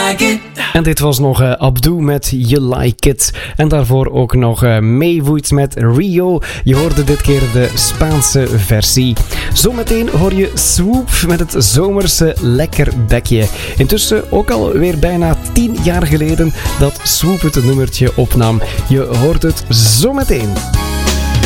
like it. En dit was nog Abdou met You Like It. En daarvoor ook nog Maywood met Rio. Je hoorde dit keer de Spaanse versie. Zometeen hoor je Swoop met het zomerse lekker bekje. Intussen ook alweer bijna 10 jaar geleden dat Swoop het nummertje opnam. Je hoort het zometeen.